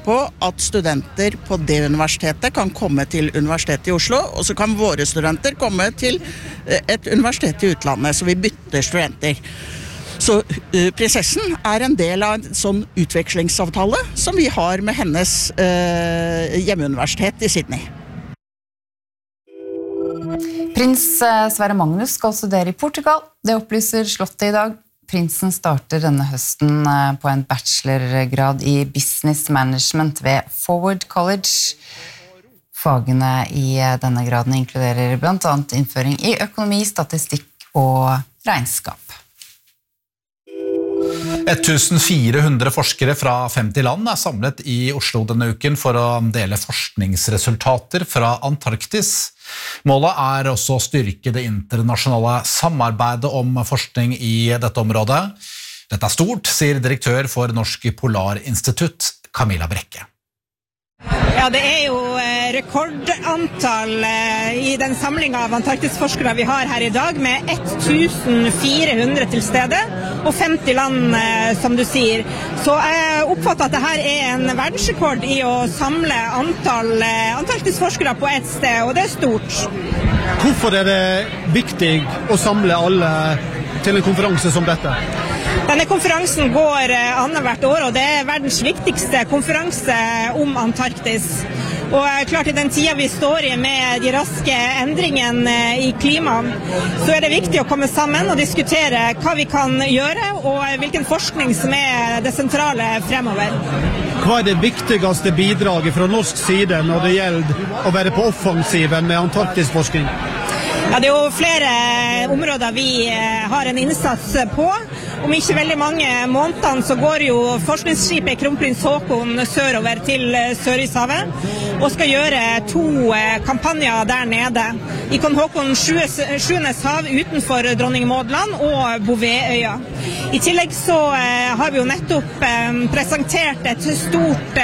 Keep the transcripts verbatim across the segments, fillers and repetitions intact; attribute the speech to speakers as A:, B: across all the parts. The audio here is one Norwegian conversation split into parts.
A: på at studenter på det universitetet kan komme til Universitetet i Oslo, og så kan våre studenter komme til et universitet i utlandet, så vi bytter studenter. Så uh, prinsessen er en del av en sånn utvekslingsavtale som vi har med hennes uh, hjemmeuniversitet i Sydney.
B: Prins Sverre Magnus skal studere i Portugal. Det opplyser Slottet i dag. Prinsen starter denne høsten på en bachelorgrad i Business Management ved Forward College. Fagene i denne graden inkluderer blant annet innføring i økonomi, statistikk og regnskap.
C: fjorten hundre forskere fra femti land er samlet i Oslo denne uken for å dele forskningsresultater fra Antarktis. Målet er også å styrke det internasjonale samarbeidet om forskning i dette området. Dette er stort, sier direktør for Norsk Polarinstitutt, Camilla Brekke.
D: Ja, det er jo rekordantall i den samlingen av Antarktis-forskere vi har her i dag, med fjorten hundre til stede, og femti land, som du sier. Så jeg oppfatter at dette er en verdensrekord i å samle antall Antarktis-forskere på et sted, og det er stort.
E: Hvorfor er det viktig å samle alle til en konferanse som dette?
D: Denne konferansen går annethvert år, og det er verdens viktigste konferanse om Antarktis. Og klart i den tida vi står i med de raske endringene i klimaet, så er det viktig å komme sammen og diskutere hva vi kan gjøre, og hvilken forskning som er det sentrale fremover.
E: Hva er det viktigste bidraget fra norsk side når det gjelder å være på offensiven med Antarktis-forskning?
D: Ja, det er jo flere områder vi har en innsats på. Om ikke veldig mange månedene så går jo forskningsskipet Kronprins Haakon sørover til Sørishavet og skal gjøre to kampanjer der nede. I Kong Haakon sjuendes hav utenfor Dronning Maud land og Bouvetøya. I tillegg så har vi jo nettopp presentert et stort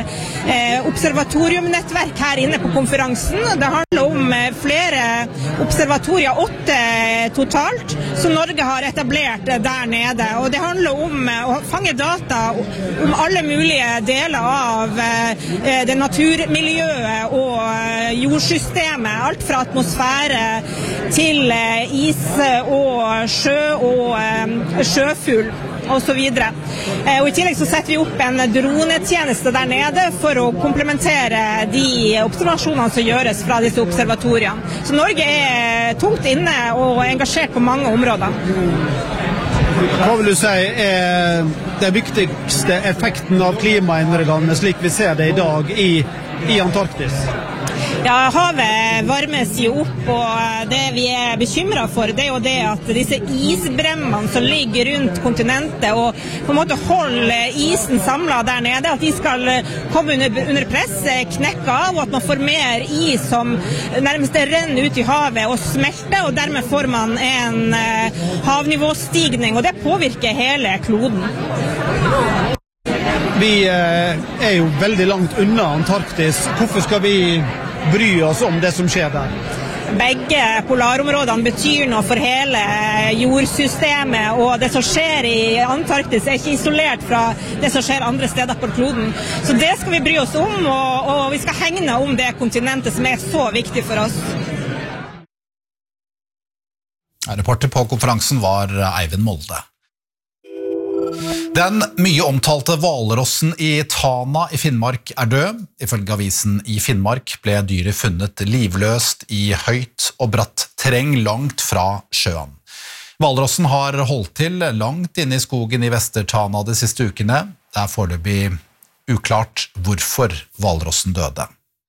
D: observatoriumnettverk her inne på konferansen. Det handler om flere observatorier, åtte totalt, som Norge har etablert der nede. Og det handler om å fange data om alle mulige deler av det naturmiljøet og jordsystemet. Alt fra atmosfære til is og sjø og sjøfugl og så videre. Og i tillegg så setter vi opp en dronetjeneste der nede for å komplementere de observasjonene som gjøres fra disse observatoriene. Så Norge er tungt inne og engasjert på mange områder.
E: Hva vil du si er den viktigste effekten av klimaendringene slik vi ser det i dag i, i Antarktis?
D: Ja, havet varmes jo opp, og det vi er bekymret for, det er jo det at disse isbremmene som ligger rundt kontinentet og på en måte holder isen samlet der nede, at de skal komme under, under press, knekke av, og at man får mer is som nærmest renner ut i havet og smelter, og dermed får man en uh, havnivåstigning, og det påvirker hele kloden.
E: Vi uh, er jo veldig langt unna Antarktis. Hvorfor skal vi bry oss om det som skjer der?
D: Begge polarområdene betyr noe for hele jordsystemet, og det som skjer i Antarktis er ikke isolert fra det som skjer andre steder på kloden. Så det skal vi bry oss om, og, og vi skal hegne om det kontinentet som er så viktig for oss.
C: Reporter på konferansen var Eivind Molde. Den mye omtalte hvalrossen i Tana i Finnmark er død. Ifølge avisen i Finnmark ble dyret funnet livløst i høyt og bratt terreng langt fra sjøen. Hvalrossen har holdt til langt inne i skogen i Vester-Tana de siste ukene. Det er foreløpig uklart hvorfor hvalrossen døde.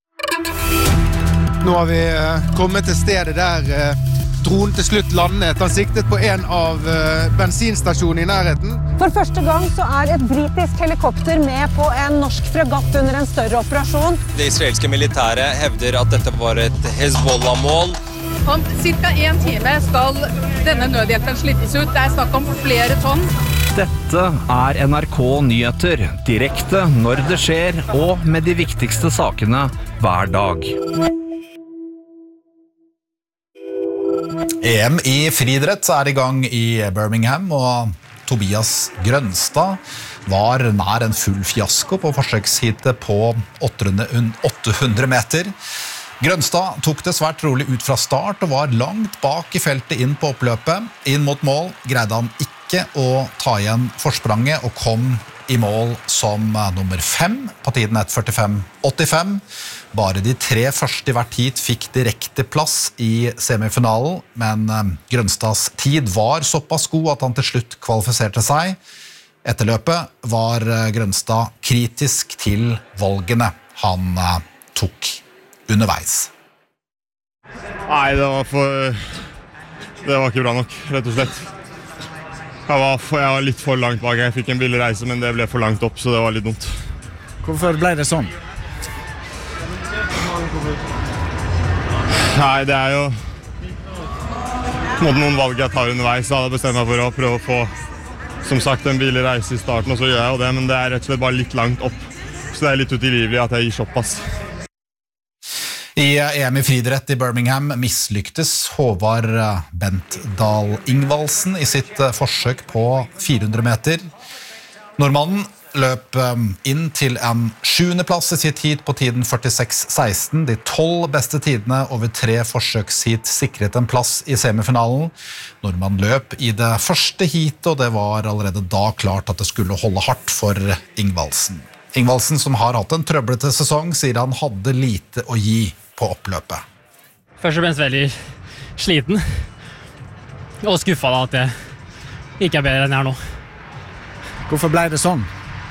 E: Nå har vi kommet til stedet der dronen til slutt landet. Han siktet på en av bensinstasjonene i nærheten.
F: For første gang så er et britisk helikopter med på en norsk fregatt under en større operasjon.
G: Det israelske militæret hevder at dette var et Hezbollah-mål.
H: Om cirka en time skal denne nødhjelpen slippes ut. Det er snakk om flere tonn.
I: Dette er N R K Nyheter, direkte når det skjer, og med de viktigste sakene hver dag.
C: E M i friidrett er i gang i Birmingham, og Tobias Grønstad var nær en full fiasko på forsøksheatet på åtte hundre meter. Grønstad tok det svært rolig ut fra start og var langt bak i feltet inn på oppløpet. Inn mot mål greide han ikke å ta igjen forspranget og kom i mål som nummer fem på tiden ett førtifem åttifem. Bare de tre første i hvert heat fikk direkte plass i semifinalen, men Grønstads tid var såpass god at han til slutt kvalifiserte seg. Etter løpet var Grønstad kritisk til valgene han tok underveis.
J: Nei, det var for... Det var ikke bra nok, rett og slett. Jeg var, for, jeg var litt for langt bak. Jeg fikk en billig reise, men det ble for langt opp, så det var litt dumt.
E: Hvorfor ble det sånn?
J: Nei, det er jo noen valg jeg tar underveis. Jeg hadde bestemt meg for å prøve å få, som sagt, en billig reise i starten, og så gjør jeg jo det, men det er rett og slett bare litt langt opp. Så det er litt utilgivelig at jeg gir såpass.
C: I E M i friidrett i Birmingham mislyktes Håvard Bentdal Ingvaldsen i sitt forsøk på fire hundre meter. Nordmannen løp inn til en sjuende plass i sitt heat på tiden førtiseks seksten. De tolv beste tidene over tre forsøksheat sikret en plass i semifinalen. Nordmannen løp i det første heatet, og det var allerede da klart at det skulle holde hardt for Ingvaldsen. Ingvaldsen, som har hatt en trøblete sesong, sier han hadde lite å gi på oppløpet.
K: Først og fremst veldig sliten og skuffet da at jeg ikke er bedre enn jeg er nå.
E: Hvorfor ble det sånn?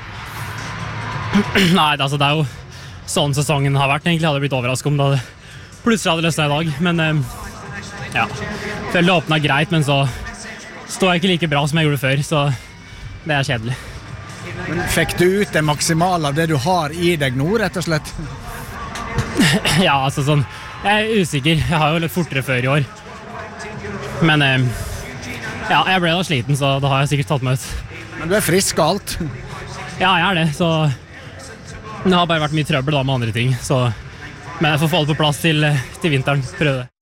K: Nei, altså det er jo sånn sesongen har vært. Egentlig hadde jeg blitt overrasket om det plutselig hadde løsnet i dag, men ja, følte det åpnet greit, men så står jeg ikke like bra som jeg gjorde før, så det er kjedelig.
E: Men fikk du ut det maksimale av det du har i deg nå, rett og slett?
K: Ja, altså sånn, jeg er usikker. Jeg har jo litt fortere før i år. Men ja, jeg ble da sliten, så da har jeg sikkert tatt meg ut.
E: Men du er frisk og alt?
K: Ja, jeg er det, så det har bare vært mye trøbbel da med andre ting. Så, men jeg får få det på plass til, til vinteren, prøve det.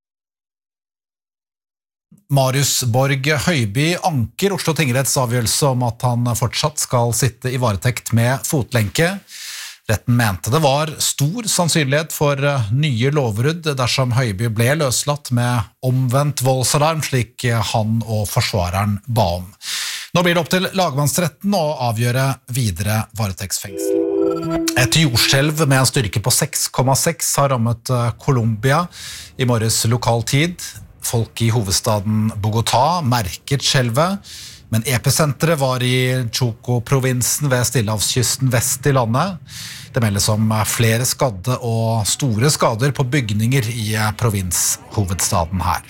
C: Marius Borg Høiby anker Oslo Tingretts avgjørelse om at han fortsatt skal sitte i varetekt med fotlenke. Retten mente det var stor sannsynlighet for nye lovbrudd dersom Høiby ble løslatt med omvendt voldsalarm, slik han og forsvareren ba om. Nå blir det opp til lagmannsretten å avgjøre videre varetektsfengsel. Et jordskjelv med en styrke på seks komma seks har rammet Colombia i morges lokal tid. Folk i hovedstaden Bogotá merket skjelvet, men episenteret var i Choco-provinsen ved Stillehavskysten vest i landet. Det meldes om flere skadde og store skader på bygninger i provinshovedstaden her.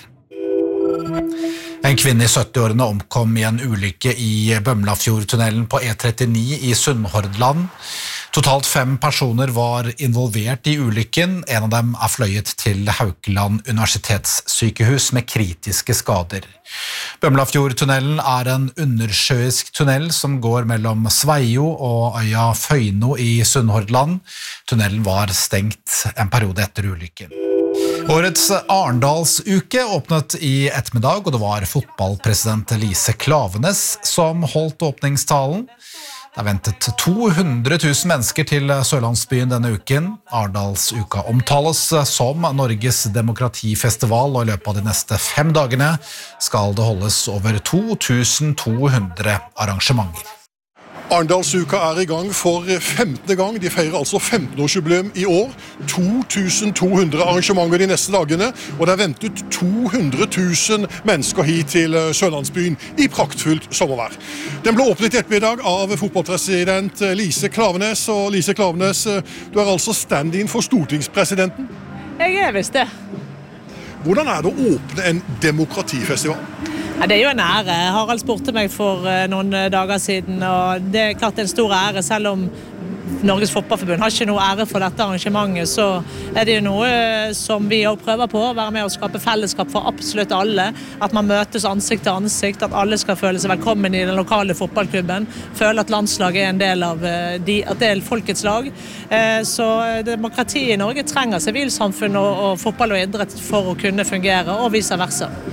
C: En kvinne i syttiårene omkom i en ulykke i Bømlafjordtunnelen på E trettini i Sunnhordland. Totalt fem personer var involvert i ulykken. En av dem er fløyet til Haukeland universitetssykehus med kritiske skader. Bømlafjordtunnelen er en undersjøisk tunnel som går mellom Sveio og øya Føyno i Sunnhordland. Tunnelen var stengt en periode etter ulykken. Årets Arendalsuke åpnet i ettermiddag, og det var fotballpresident Lise Klaveness som holdt åpningstalen. Det er ventet to hundre tusen mennesker til Sørlandsbyen denne uken. Arendalsuka omtales som Norges demokratifestival, og i løpet av de neste fem dagene skal det holdes over to tusen to hundre arrangementer.
L: Arendalsuka er i gang for femtende gang. De feirer altså femten-årsjubileum i år. to tusen to hundre arrangementer de neste dagene, og det er ventet to hundre tusen mennesker hit til Sørlandsbyen i praktfullt sommervær. Den ble åpnet i ettermiddag av fotballpresident Lise Klaveness, og Lise Klaveness, du er altså stand-in for stortingspresidenten?
M: Jeg er visst det.
L: Hvordan er det å åpne en demokratifestival?
M: Ja, det er jo en ære. Harald spurte meg for noen dager siden, og det er klart det er en stor ære, selv om Norges Fotballforbund har ikke noe ære for dette arrangementet, så er det jo noe som vi også prøver på, å være med og skape fellesskap for absolutt alle, at man møtes ansikt til ansikt, at alle skal føle seg velkommen i den lokale fotballklubben, føle at landslaget er en del av de, at det er folkets lag. Så demokrati i Norge trenger sivilsamfunn og, og fotball og idrett for å kunne fungere, og vice versa.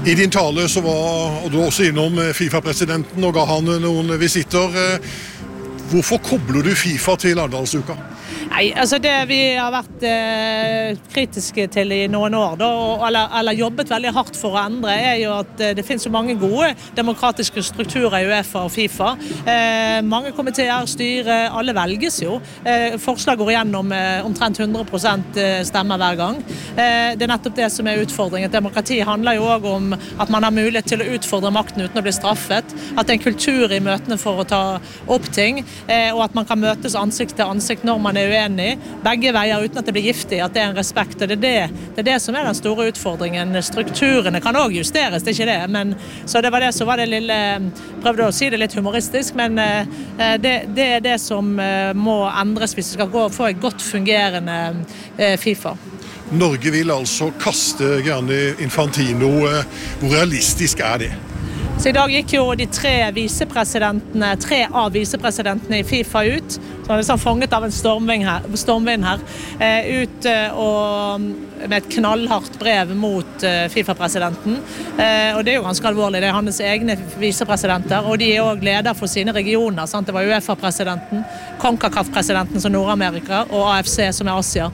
L: I din tale så var og du også innom FIFA-presidenten og ga han noen visitter. Hvorfor kobler du FIFA til Arendalsuka?
M: Nei, altså det vi har vært eh, kritiske til i noen år da, og, eller, eller jobbet veldig hardt for å endre, er jo at eh, det finnes så mange gode demokratiske strukturer i UEFA og FIFA. Eh, mange komiteer, styre, alle velges jo. Eh, forslag går igjennom eh, omtrent hundre prosent stemmer hver gang. Eh, det er nettopp det som er utfordringen. Demokrati handler jo også om at man har mulighet til å utfordre makten uten å bli straffet, at det er en kultur i møtene for å ta opp ting, eh, og at man kan møtes ansikt til ansikt når man er uenig, begge veier uten at det blir giftig, at det er en respekt, og det er det, det er det som er den store utfordringen. Strukturene kan også justeres, det er ikke det, men så det var det så var det lille, prøvde å si det litt humoristisk, men eh, det, det er det som eh, må endres hvis vi skal gå, få et godt fungerende eh, FIFA.
L: Norge vil altså kaste Gianni Infantino. Hvor realistisk er det?
M: Så i dag gikk jo de tre visepresidentene, tre av visepresidentene i FIFA ut, så er det sånn fanget av en stormvind her, stormvind her ut og med et knallhardt brev mot FIFA-presidenten. Og det er jo ganske alvorlig, det er hans egne visepresidenter, og de er også leder for sine regioner, sant? Det var UEFA-presidenten, CONCACAF-presidenten som Nord-Amerika, og A F C som er Asia.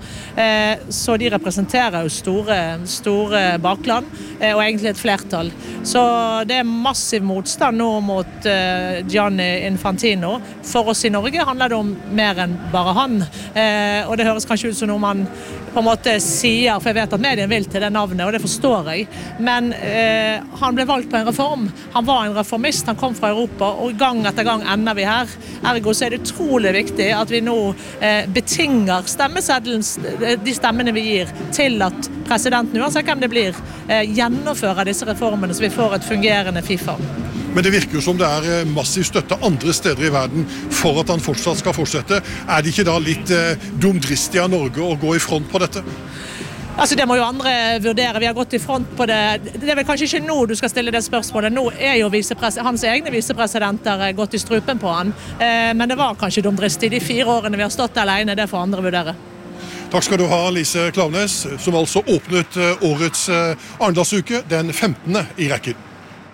M: Så de representerer jo store, store bakland, og egentlig et flertall. Så det er massiv motstand nå mot Gianni Infantino. For oss i Norge handler det om mer enn bare han, og det høres kanskje ut som noe man på en måte sier, for jeg vet at medien vil til det navnet, og det forstår jeg. Men eh, han ble valgt på en reform. Han var en reformist, han kom fra Europa, og gang etter gang ender vi her. Ergo så er det utrolig viktig at vi nå eh, betinger stemmeseddelen, de stemmene vi gir, til at presidenten, uansett hvem det blir, eh, gjennomfører disse reformene, så vi får et fungerende FIFA.
L: Men det virker jo som det er massiv støtte andre steder i verden for at han fortsatt skal fortsette. Er det ikke da litt eh, dumdristig av Norge å gå i front på dette?
M: Altså det må jo andre vurdere, vi har gått i front på det. Det er vel kanskje ikke nå du skal stille det spørsmålet. Nå er jo hans egne visepresidenter gått i strupen på han. Eh, men det var kanskje dumdristig de fire årene vi har stått alene, det får andre vurdere.
L: Takk skal du ha, Lise Klaveness, som altså åpnet årets Arendalsuke den femtende i rekken.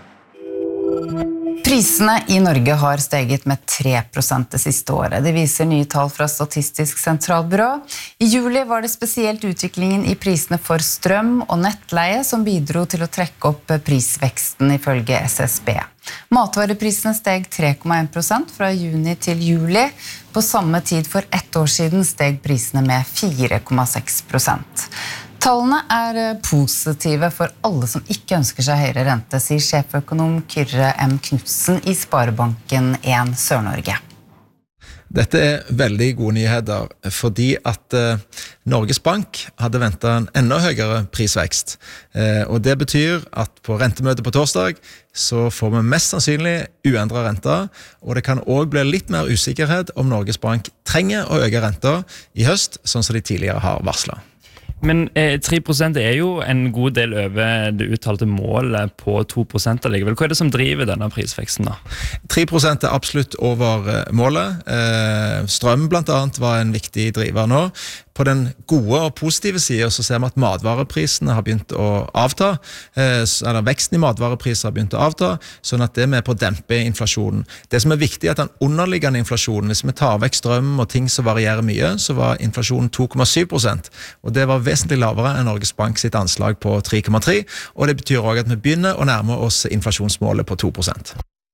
B: Prisene i Norge har steget med tre prosent det siste året. Det viser nye tall fra Statistisk sentralbyrå. I juli var det spesielt utviklingen i prisene for strøm og nettleie som bidro til å trekke opp prisveksten ifølge S S B. Matvareprisene steg tre komma en prosent fra juni til juli. På samme tid for ett år siden steg prisene med fire komma seks prosent. Tallene er positive for alle som ikke ønsker seg høyere rente, sier sjeføkonom Kyrre M. Knudsen i Sparebanken en Sør-Norge.
N: Dette er veldig gode nyheter, fordi at eh, Norges Bank hadde ventet en enda høyere prisvekst. Eh, og det betyr at på rentemøtet på torsdag så får vi mest sannsynlig uendret renter, og det kan også bli litt mer usikkerhet om Norges Bank trenger å øke renter i høst, sånn som de tidligere har varslet.
O: Men eh, tre prosent er jo en god del over det uttalte målet på to prosent allikevel. Hva er det som driver denne prisveksten da?
N: tre prosent er absolutt over målet. Eh, strøm blant annet var en viktig driver nå. På den gode og positive siden så ser vi at matvareprisene har begynt å avta, eh, eller veksten i matvarepriser har begynt å avta, sånn at det er med på å dempe inflasjonen. Det som er viktig er at den underliggende inflasjonen, hvis vi tar vekk strøm og ting som varierer mye, så var inflasjonen to komma syv prosent, og det var vesentlig lavere enn Norges Bank sitt anslag på tre komma tre, og det betyr også at vi begynner å nærme oss inflasjonsmålet på to prosent.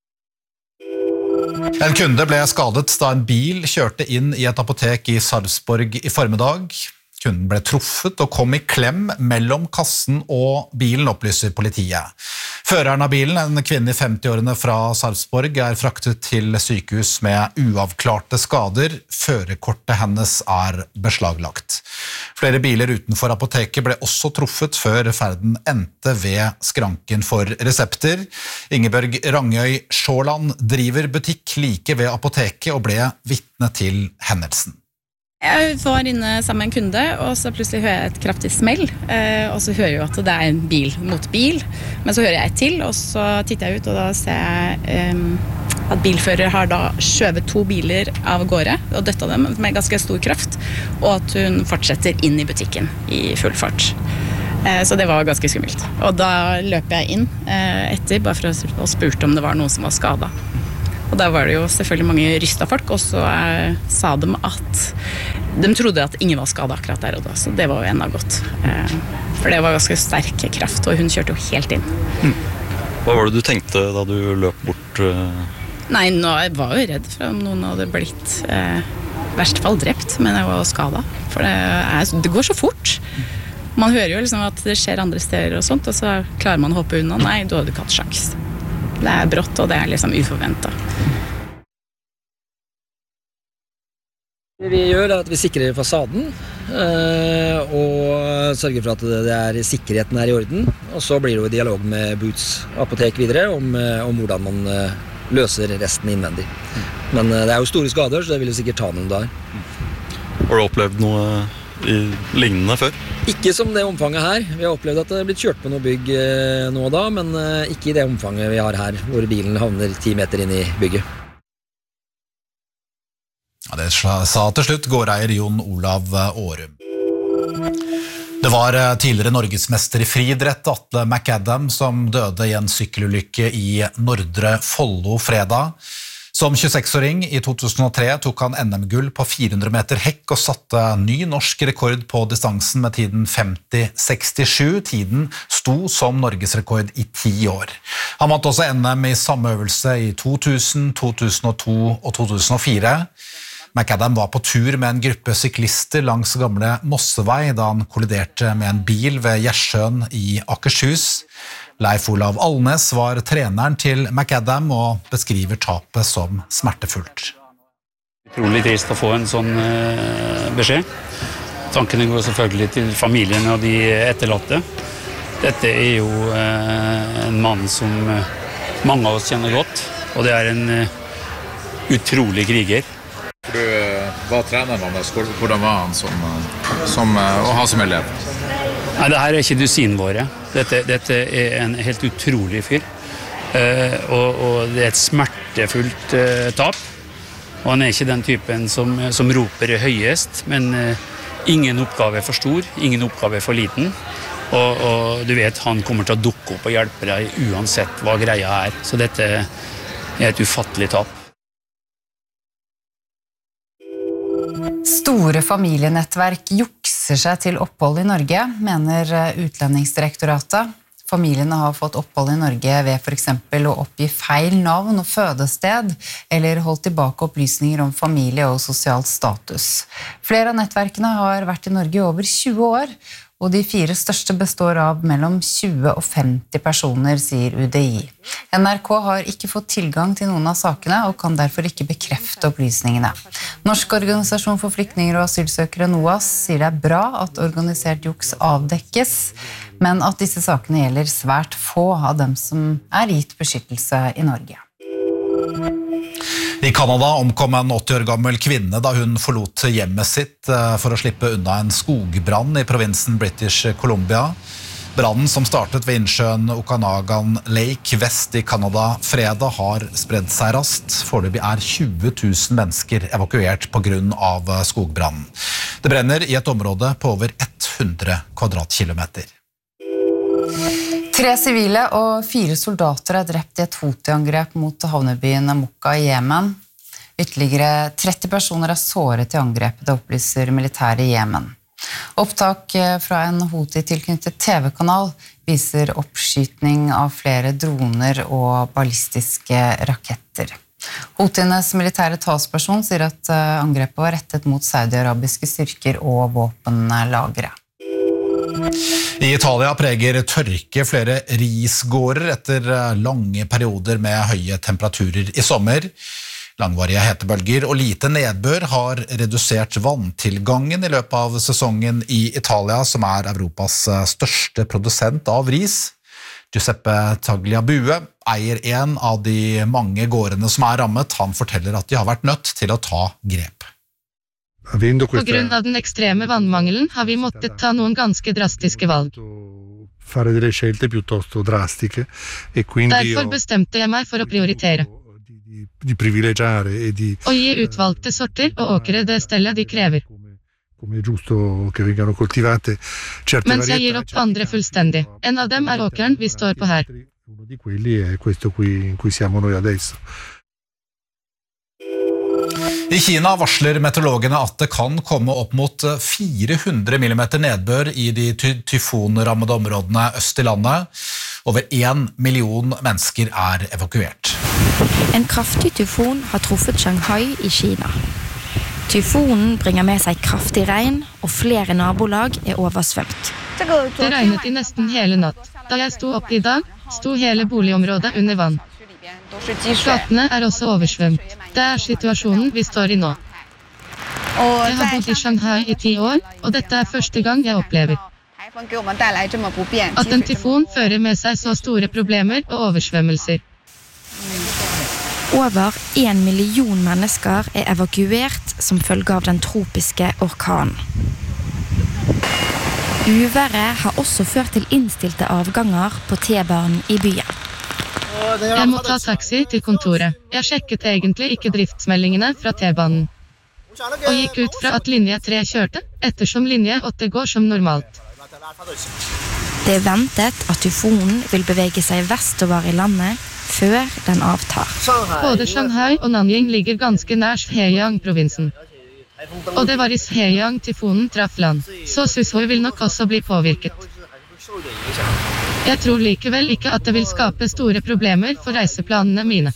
C: En kunde ble skadet da en bil kjørte inn i et apotek i Sarpsborg i formiddag. Kunden ble truffet og kom i klem mellom kassen og bilen, opplyser politiet. Føreren av bilen, en kvinne i femti-årene fra Sarpsborg, er fraktet til sykehus med uavklarte skader. Førerkortet hennes er beslaglagt. Flere biler utenfor apoteket ble også truffet før ferden endte ved skranken for resepter. Ingeborg Rangøy Sjåland driver butikk like ved apoteket og ble vitne til hendelsen.
P: Jeg var inne sammen med en kunde, og så plutselig hører jeg et kraftig smell, og så hører jeg jo at det er en bil mot bil, men så hører jeg et til, og så titter jeg ut, og da ser jeg um, at bilfører har da skjøvet to biler av gårde, og døtta dem med ganske stor kraft, og at hun fortsetter inn i butikken i full fart. Så det var ganske skummelt. Og da løp jeg inn etter, bare for å og spurte om det var noen som var skadet. Og da var det jo selvfølgelig mange rystet folk, og så sa de at de trodde at ingen var skadet akkurat der og da, så det var jo enda godt. For det var ganske sterk kraft, og hun kjørte jo helt inn.
Q: Hva var det du tenkte da du løp bort?
P: Nei, nå jeg var jo redd for om noen hadde blitt eh, verst fall drept, men jeg var skadet. For det, er, det går så fort. Man hører jo liksom at det skjer andre steder og sånt, og så klarer man å hoppe unna. Nei, da hadde du ikke hatt sjans. Det er brått, og det er liksom uforventet.
R: Det vi gjør er at vi sikrer fasaden, og sørger for at det er, sikkerheten er i orden. Og så blir det jo dialog med Boots apotek videre om, om hvordan man løser resten innvendig. Men det er jo store skader, så det vil jo sikkert ta noen dager.
Q: Har du opplevd noe i lignende før?
R: Ikke som det omfanget her. Vi har opplevd at det er blitt kjørt på noe bygg nå og da, men ikke i det omfanget vi har her, hvor bilen havner ti meter inn i bygget.
C: Ja, det sa til slutt gårdeier Jon Olav Årum. Det var tidligere norgesmester i friidrett Atle McAdam som døde i en sykkelulykke i Nordre Follo fredag. Som tjueseks-åring i to tusen og tre tok han N M-gull på fire hundre meter hekk og satte ny norsk rekord på distansen med tiden femti sekstisju. Tiden sto som norgesrekord i ti år. Han vant også N M i samme øvelse i to tusen, to tusen og to og to tusen og fire. McAdam var på tur med en gruppe syklister langs gamle Mossevei da han kolliderte med en bil ved Gjersjøen i Akershus. Leif Olav Alnes var treneren til McAdam og beskriver tapet som smertefullt.
S: Utrolig trist å få en sånn uh, beskjed. Tankene går selvfølgelig til familien og de etterlatte. Dette er jo uh, en mann som uh, mange av oss kjenner godt, og det er en uh, utrolig kriger.
T: Du var treneren hans. Hvordan var han som, som, å ha som elev?
S: Nei, det her er ikke dusin våre. Dette, dette er en helt utrolig fyr. Uh, og, og det er et smertefullt uh, tap. Og han er ikke den typen som, som roper høyest, men uh, ingen oppgave er for stor, ingen oppgave er for liten. Og, og du vet, han kommer til å dukke opp og hjelpe deg uansett hva greia er. Så dette er et ufattelig tap.
B: Store familienettverk jukser seg til opphold i Norge, mener Utlendingsdirektoratet. Familiene har fått opphold i Norge ved for eksempel å oppgi feil navn og fødested, eller holdt tilbake opplysninger om familie og sosial status. Flere av nettverkene har vært i Norge i over tjue år, og de fire største består av mellom tjue og femti personer, sier U D I. N R K har ikke fått tilgang til noen av sakene, og kan derfor ikke bekrefte opplysningene. Norsk organisasjon for flyktninger og asylsøkere NOAS sier det er bra at organisert juks avdekkes, men at disse sakene gjelder svært få av dem som er gitt beskyttelse i Norge.
C: I Kanada omkom en åtti år gammel kvinne da hun forlot hjemmet sitt for å slippe unna en skogbrann i provinsen British Columbia. Brannen som startet ved innsjøen Okanagan Lake vest i Kanada fredag har spredd seg raskt. Foreløpig er tjue tusen mennesker evakuert på grunn av skogbrannen. Det brenner i et område på over hundre kvadratkilometer.
B: Tre sivile og fire soldater er drept i et Houthi-angrep mot havnebyen Mokka i Jemen. Ytterligere tretti personer er såret i angrepet, det opplyser militæret i Jemen. Opptak fra en Houthi-tilknyttet T V-kanal viser oppskytning av flere droner og ballistiske raketter. Houthienes militære talsperson sier at angrepet var rettet mot saudi-arabiske styrker og våpenlagre.
C: I Italia preger tørke flere risgårder etter lange perioder med høye temperaturer i sommer. Langvarige hetebølger og lite nedbør har redusert vanntilgangen i løpet av sesongen i Italia, som er Europas største produsent av ris. Giuseppe Tagliabue eier en av de mange gårdene som er rammet. Han forteller at de har vært nødt til å ta grep.
U: På grunn av den ekstreme vannmangelen har vi måttet ta noen ganske drastiske valg. Derfor bestemte jeg meg for å prioritere. Å gi utvalgte sorter og åkre det stellet de krever.
A: Come è giusto che vengano coltivate certe
U: Mens jeg gir opp andre fullstendig. En av dem er åkeren vi står på her.
A: Uno di quelli è questo qui in cui siamo noi adesso.
C: I Kina varsler meteorologene at det kan komme opp mot fire hundre millimeter nedbør i de ty- tyfonrammede områdene øst i landet. Over en million mennesker er evakuert.
V: En kraftig tyfon har truffet Shanghai i Kina. Tyfonen bringer med seg kraftig regn, og flere nabolag er oversvømt.
U: Det regnet i nesten hele natt. Da jeg sto opp i dag, sto hele boligområdet under vann. Gatene er også oversvømt. Det er situasjonen vi står i nå. Jeg har bodd i Shanghai i ti år, og dette er første gang jeg opplever at en tyfon fører med seg så store problemer og oversvømmelser.
V: Over en million mennesker er evakuert som følge av den tropiske orkanen. Uværet har også ført til innstilte avganger på T-banen i byen.
U: Jeg må ta taxi til kontoret. Jeg sjekket egentlig ikke driftsmeldingene fra T-banen. Og gikk ut fra at linje tre kjørte, ettersom linje åtte går som normalt.
V: Det er ventet at tyfonen vil bevege seg vestover i landet før den avtar.
U: Både Shanghai og Nanjing ligger ganske nær Zhejiang-provinsen. Og det var i Zhejiang tyfonen traff land, så Sushui vil nok også bli påvirket. Jeg tror likevel ikke at det vil skape store problemer for reiseplanene mine.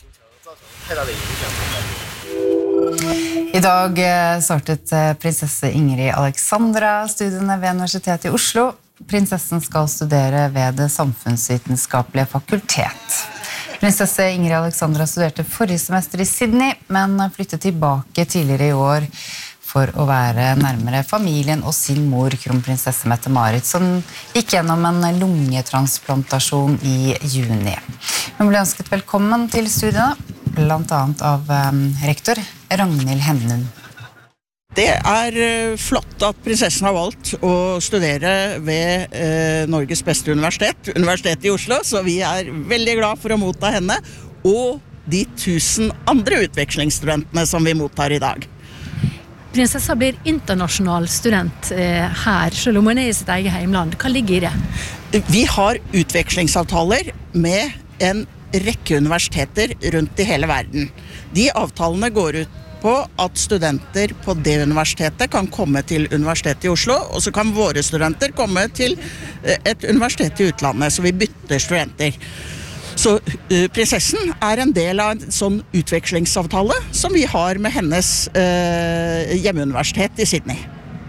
B: I dag startet prinsesse Ingrid Alexandra studiene ved Universitetet i Oslo. Prinsessen skal studere ved det samfunnsvitenskapelige fakultet. Prinsesse Ingrid Alexandra studerte forrige semester i Sydney, men flyttet tilbake tidligere i år for å være nærmere familien og sin mor, kronprinsesse Mette-Marit, som gikk gjennom en lungetransplantasjon i juni. Hun ble ønsket velkommen til studiene, blant annet av um, rektor Ragnhild Hennum.
W: Det er flott at prinsessen har valgt å studere ved eh, Norges beste universitet, Universitetet i Oslo, så vi er veldig glad for å motta henne, og de tusen andre utvekslingsstudentene som vi mottar i dag.
X: Prinsessa blir internasjonal student eh, her, selv om hun er i sitt eget heimland. Hva ligger i det?
W: Vi har utvekslingsavtaler med en rekke universiteter rundt i hele verden. De avtalene går ut på at studenter på det universitetet kan komme til Universitetet i Oslo, og så kan våre studenter komme til et universitet i utlandet, så vi bytter studenter. Så uh, prinsessen er en del av en sånn utvekslingsavtale som vi har med hennes uh, hjemmeuniversitet i Sydney.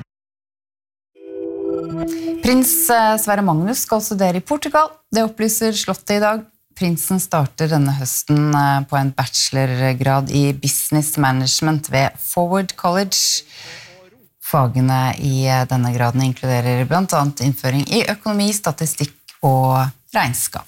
B: Prins Sverre Magnus skal studere i Portugal. Det opplyser Slottet i dag. Prinsen starter denne høsten på en bachelorgrad i business management ved Forward College. Fagene i denne graden inkluderer blant annet innføring i økonomi, statistikk og regnskap.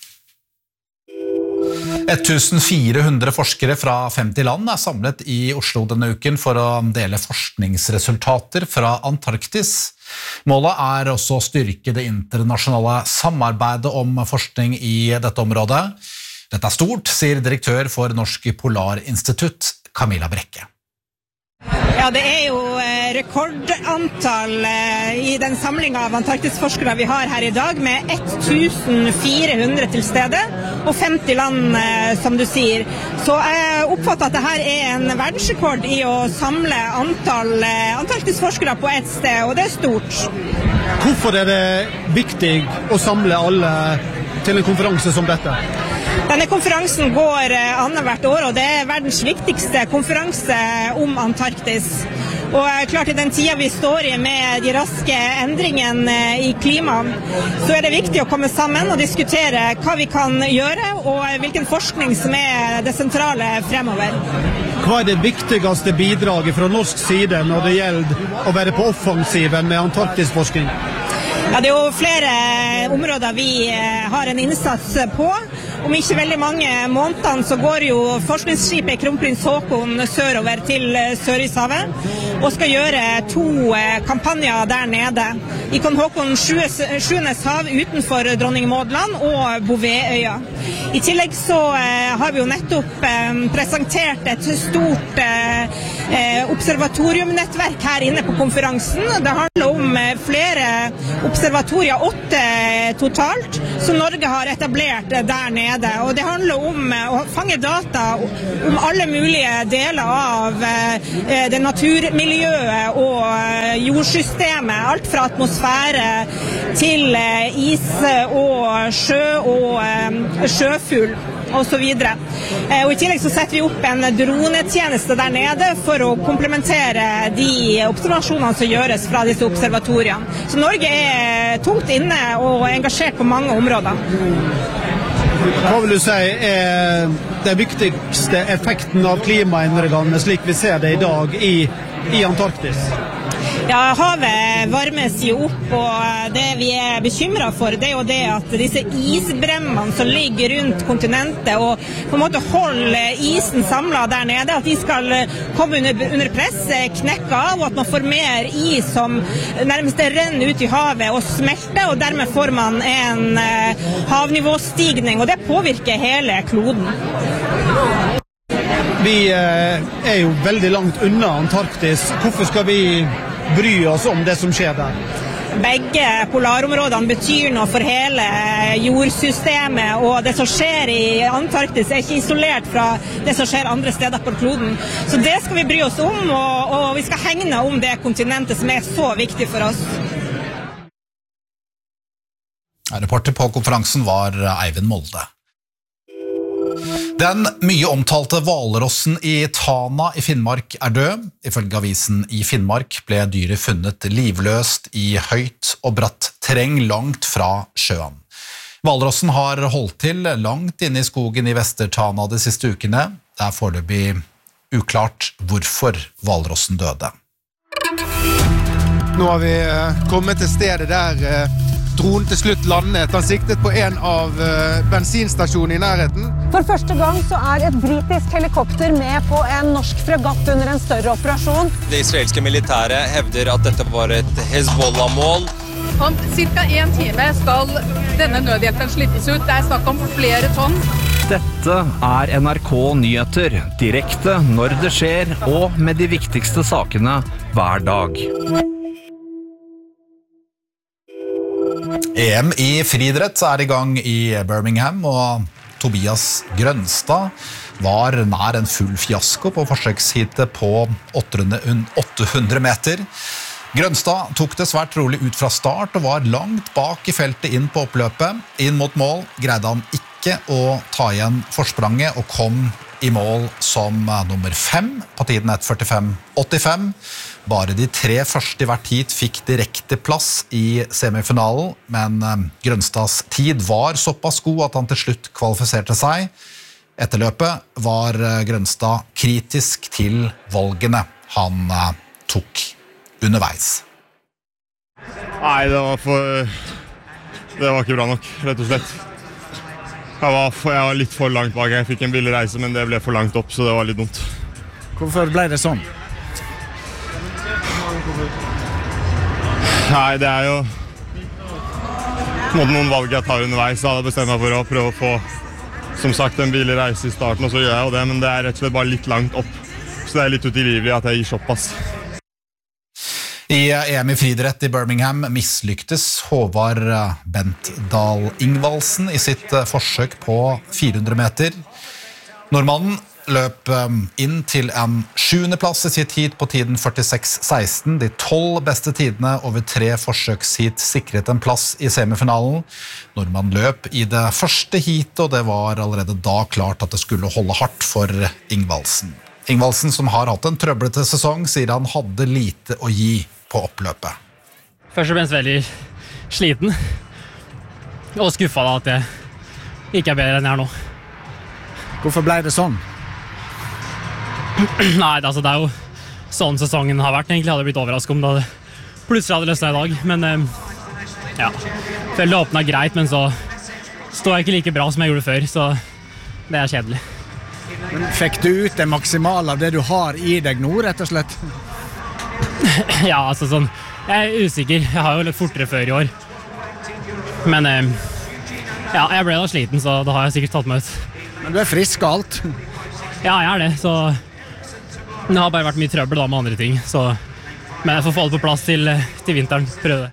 C: fjorten hundre forskere fra femti land er samlet i Oslo denne uken for å dele forskningsresultater fra Antarktis. Målet er også å styrke det internasjonale samarbeidet om forskning i dette området. Dette er stort, sier direktør for Norsk Polarinstitutt, Camilla Brekke.
D: Ja, det er jo rekordantall i den samlingen av Antarktis-forskere vi har her i dag, med fjorten hundre til stede, og femti land, som du sier. Så jeg oppfatter at dette er en verdensrekord i å samle antall Antarktis-forskere på et sted, og det er stort.
E: Hvorfor er det viktig å samle alle til en konferanse som dette?
D: Denne konferansen går annethvert år, og det er verdens viktigste konferanse om Antarktis. Og klart i den tiden vi står i med de raske endringene i klimaet, så er det viktig å komme sammen og diskutere hva vi kan gjøre, og hvilken forskning som er det sentrale fremover.
E: Hva er det viktigste bidraget fra norsk side når det gjelder å være på offensiven med Antarktisforskning?
D: Ja, det er jo flere områder vi har en innsats på. Om ikke veldig mange månedene så går jo forskningsskipet Kronprins Haakon sørover til Sørishavet og skal gjøre to kampanjer der nede. I Kong Haakon sjuendes hav utenfor Dronning Maud Land og Bouvetøya. I tillegg så eh, har vi jo nettopp eh, presentert et stort eh, observatoriumnettverk her inne på konferansen. Det handler om eh, flere observatorier, åtte totalt, som Norge har etablert eh, der nede. Og det handler om eh, å fange data om alle mulige deler av eh, det naturmiljøet og eh, jordsystemet. Alt fra atmosfære til eh, is og sjø og eh, sjøfugl og så videre. Eh, og I tillegg så setter vi opp en dronetjeneste der nede for å komplementere de observasjonene som gjøres fra disse observatoriene. Så Norge er tungt inne og engasjert på mange områder.
E: Hva vil du si er den viktigste effekten av klimaendringene slik vi ser det I dag i, i Antarktis?
D: Ja, havet varmes jo opp, og det vi er bekymret for, det er jo det at disse isbremmene som ligger rundt kontinentet og på en måte holder isen samlet der nede, at de skal komme under, under press, knekke av, og at man får mer is som nærmest renner ut I havet og smelter, og dermed får man en eh, havnivåstigning, og det påvirker hele kloden.
E: Vi eh, er jo veldig langt unna Antarktis. Hvorfor skal vi bry oss om det som skjer der?
D: Begge polarområdene betyr noe for hele jordsystemet, og det som skjer I Antarktis er ikke isolert fra det som skjer andre steder på kloden. Så det skal vi bry oss om, og, og vi skal hegne om det kontinentet som er så viktig for oss.
C: Reporter på konferansen var Eivind Molde. Den mye omtalte hvalrossen I Tana I Finnmark er død. Ifølge avisen I Finnmark ble dyret funnet livløst I høyt og bratt terreng langt fra sjøen. Hvalrossen har holdt til langt inne I skogen I Vester-Tana de siste ukene. Det er foreløpig uklart hvorfor hvalrossen døde.
F: Nå har vi kommet til stedet der dronen til slutt landet. Han siktet på en av bensinstasjonene I nærheten.
G: For første gang så er et britisk helikopter med på en norsk fregatt under en større operasjon.
H: Det israelske militæret hevder at dette var et Hezbollah-mål.
I: Om cirka en time skal denne nødhjelpen slippes ut. Det er snakk om flere tonn.
Y: Dette er N R K Nyheter, direkte når det skjer, og med de viktigste sakene hver dag.
C: E M I friidrett er I gang I Birmingham, og Tobias Grønstad var nær en full fiasko på forsøksheatet på åtte hundre meter. Grønstad tok det svært rolig ut fra start og var langt bak I feltet inn på oppløpet. Inn mot mål greide han ikke å ta igjen forspranget og kom I mål som nummer fem på tiden ett førtifem åttifem. Bare de tre første I hvert heat fikk direkte plass I semifinalen, men Grønstads tid var såpass god at han til slutt kvalifiserte seg. Etter løpet var Grønstad kritisk til valgene han tok underveis.
J: Nei, det var for... Det var ikke bra nok, rett og slett. Jeg var, for, jeg var litt for langt bak. Jeg fikk en billig reise, men det ble for langt opp, så det var litt dumt.
F: Hvorfor ble det sånn?
J: Nei, det er jo noen valg jeg tar underveis, så hadde jeg bestemt meg for å prøve å få, som sagt, en billig reise I starten, og så gjør jeg jo det, men det er rett og slett bare litt langt opp. Så det er litt utilgivelig at jeg gir såpass.
C: I E M I friidrett I Birmingham mislyktes Håvard Bentdal Ingvaldsen I sitt forsøk på fire hundre meter. Nordmannen løp inn til en sjuende plass I sitt heat på tiden førtiseks seksten. De tolv beste tidene over tre forsøksheat sikret en plass I semifinalen. Nordmannen løp I det første heatet, og det var allerede da klart at det skulle holde hardt for Ingvaldsen. Ingvaldsen, som har hatt en trøblete sesong, sier han hadde lite å gi på oppløpet.
K: Først og fremst veldig sliten, og skuffet da at jeg ikke er bedre enn jeg er nå.
F: Hvorfor ble det sånn?
K: Nei, altså det er jo sånn sesongen har vært. Egentlig hadde jeg blitt overrasket om det hadde plutselig hadde løsnet I dag, men ja, følte det åpnet greit, men så står jeg ikke like bra som jeg gjorde før, så det er kjedelig.
F: Men fikk du ut det maksimale av det du har I deg nå, rett og slett?
K: Ja, altså sånn, jeg er usikker. Jeg har jo litt fortere før I år. Men eh, Ja, jeg ble da sliten, så da har jeg sikkert tatt meg ut.
E: Men du er frisk og alt?
K: Ja, jeg er det, så det har bare vært mye trøbbel da med andre ting, så men jeg får få det på plass til, til vinteren, prøve det.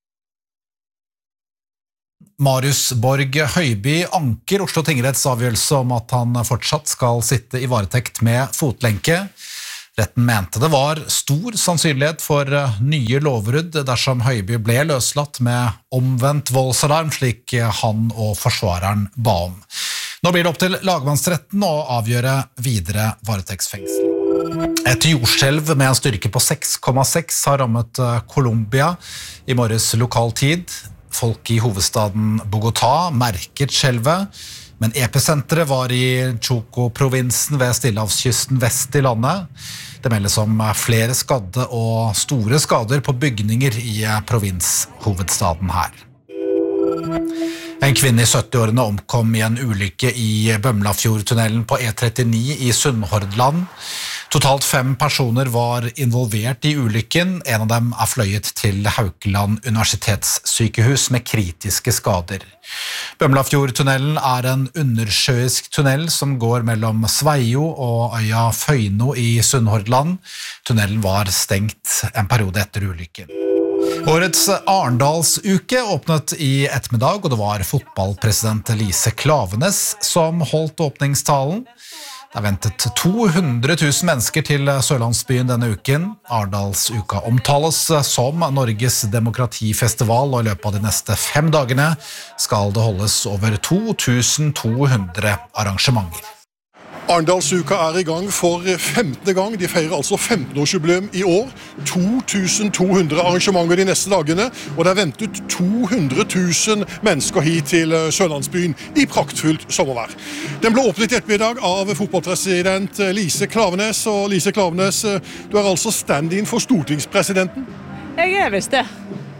C: Marius Borg Høiby anker Oslo Tingretts avgjørelse om at han fortsatt skal sitte i varetekt med fotlenke. Retten mente det var stor sannsynlighet for nye lovbrudd dersom Høiby ble løslatt med omvendt voldsalarm, slik han og forsvareren ba om. Nå blir det opp til lagmannsretten å avgjøre videre varetektsfengsel. Et jordskjelv med en styrke på seks komma seks har rammet Colombia i morges lokal tid. Folk i hovedstaden Bogotá merket skjelvet, men episenteret var i Choco-provinsen ved Stillehavskysten vest i landet. Det meldes om flere skadde og store skader på bygninger i provinshovedstaden her. En kvinne i sytti-årene omkom i en ulykke i Bømlafjordtunnelen på E trettini i Sunnhordland. Totalt fem personer var involvert i ulykken. En av dem er fløyet til Haukeland universitetssykehus med kritiske skader. Bømlafjordtunnelen er en undersjøisk tunnel som går mellom Sveio og øya Føyno i Sunnhordland. Tunnelen var stengt en periode etter ulykken. Årets Arendalsuke åpnet i ettermiddag, og det var fotballpresident Lise Klaveness som holdt åpningstalen. Det er ventet to hundre tusen mennesker til Sørlandsbyen denne uken. Arendalsuka omtales som Norges demokratifestival, og i løpet av de neste fem dagene skal det holdes over to tusen to hundre arrangementer.
L: Arendalsuka er i gang for femtende gang. De feirer altså femten-årsjubileum i år. to tusen to hundre arrangementer de neste dagene, og det er ventet to hundre tusen mennesker hit til Sørlandsbyen i praktfullt sommervær. Den ble åpnet i ettermiddag av fotballpresident Lise Klaveness, og Lise Klaveness, du er altså stand-in for stortingspresidenten.
M: Jeg er visst det.